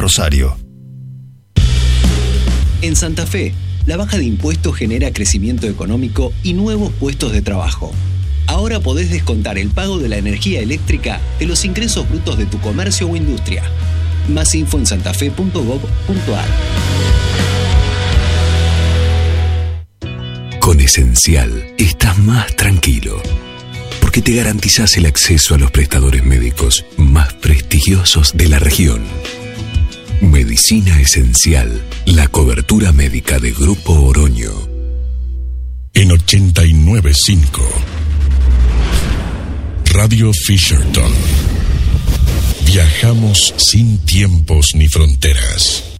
Rosario. En Santa Fe, la baja de impuestos genera crecimiento económico y nuevos puestos de trabajo. Ahora podés descontar el pago de la energía eléctrica de los ingresos brutos de tu comercio o industria. Más info en santafe.gov.ar. Con Esencial estás más tranquilo, porque te garantizás el acceso a los prestadores médicos más prestigiosos de la región. Medicina Esencial, la cobertura médica de Grupo Oroño. En 89.5 Radio Fisherton. Viajamos sin tiempos ni fronteras.